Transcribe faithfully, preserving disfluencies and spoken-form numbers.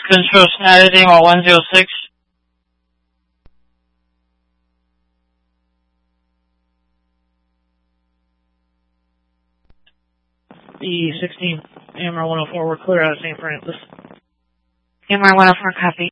Control Schneider, Demo one zero six. E sixteen, A M R one oh four, we're clear out of Saint Francis. A M R one oh four, copy.